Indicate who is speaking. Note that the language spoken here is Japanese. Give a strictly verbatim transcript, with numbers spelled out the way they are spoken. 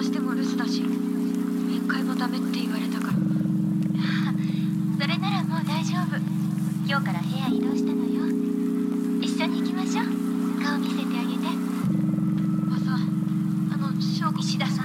Speaker 1: しても留守だし、面会もダメって言われたから。
Speaker 2: それならもう大丈夫。今日から部屋移動したのよ。一緒に行きましょう。顔見せてあげて。
Speaker 1: おばさん、あの、翔、石田さん。